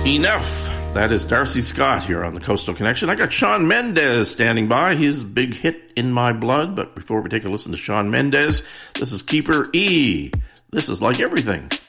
Enough. That is Darcy Scott here on the Coastal Connection. I got Shawn Mendes standing by. He's a big hit in my blood. But before we take a listen to Shawn Mendes, this is Keeper E. This is Like Everything.